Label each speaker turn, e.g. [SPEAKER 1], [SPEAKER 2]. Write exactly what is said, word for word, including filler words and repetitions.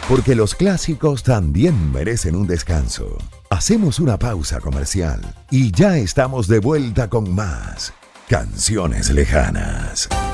[SPEAKER 1] Porque los clásicos también merecen un descanso. Hacemos una pausa comercial y ya estamos de vuelta con más Canciones Lejanas.